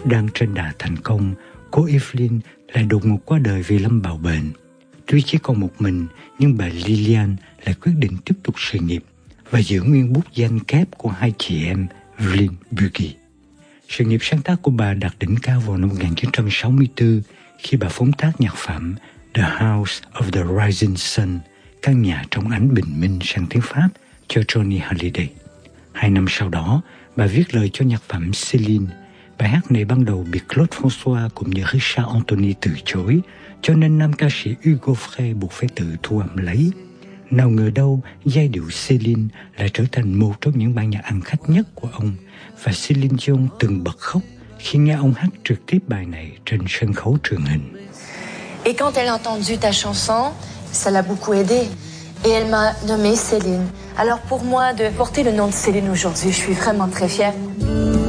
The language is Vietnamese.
Đang trên đà thành công, cô Evelyn lại đột ngột qua đời vì lâm bào bệnh. Tuy chỉ còn một mình, nhưng bà Lillian lại quyết định tiếp tục sự nghiệp và giữ nguyên bút danh kép của hai chị em Evelyn Buggy. Sự nghiệp sáng tác của bà đạt đỉnh cao vào năm 1964 khi bà phóng tác nhạc phẩm The House of the Rising Sun, căn nhà trong ánh bình minh sang tiếng Pháp cho Johnny Hallyday. 2 năm sau đó, bà viết lời cho nhạc phẩm Céline. Bài hát này ban đầu bị Claude François cũng như Richard Anthony từ chối, cho nên nam ca sĩ Hugo Frey buộc phải tự thu âm lấy. Nào ngờ đâu, giai điệu Céline lại trở thành một trong những bản nhạc ăn khách nhất của ông, và Céline Dion từng bật khóc khi nghe ông hát trực tiếp bài này trên sân khấu truyền hình. Et quand elle a entendu ta chanson, ça l'a beaucoup aidée. Et elle m'a nommée Céline. Alors pour moi, de porter le nom de Céline aujourd'hui, je suis vraiment très fière.